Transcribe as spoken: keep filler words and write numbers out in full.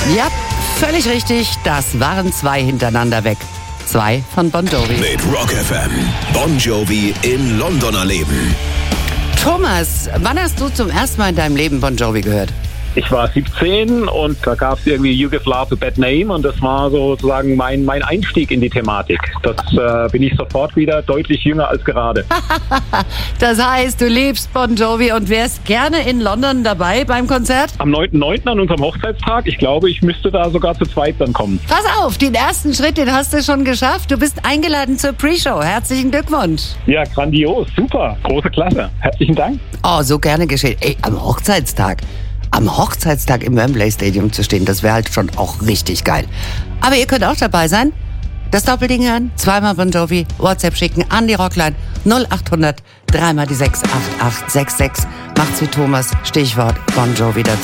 Ja, völlig richtig. Das waren zwei hintereinander weg. Zwei von Bon Jovi. Mit Rock F M. Bon Jovi in London erleben. Thomas, wann hast du zum ersten Mal in deinem Leben Bon Jovi gehört? Ich war siebzehn und da gab es irgendwie You Give Love a Bad Name und das war sozusagen mein, mein Einstieg in die Thematik. Das äh, bin ich sofort wieder deutlich jünger als gerade. Das heißt, du liebst Bon Jovi und wärst gerne in London dabei beim Konzert? Am neunten neunten an unserem Hochzeitstag, ich glaube, ich müsste da sogar zu zweit dann kommen. Pass auf, den ersten Schritt, den hast du schon geschafft. Du bist eingeladen zur Pre-Show. Herzlichen Glückwunsch. Ja, grandios, super, große Klasse. Herzlichen Dank. Oh, so gerne geschehen. Ey, am Hochzeitstag. Am Hochzeitstag im Wembley Stadium zu stehen, das wäre halt schon auch richtig geil. Aber ihr könnt auch dabei sein. Das Doppelding hören, zweimal Bon Jovi, WhatsApp schicken an die Rockline null acht hundert, dreimal die sechs acht acht sechs sechs. Macht's wie Thomas, Stichwort Bon Jovi dazu.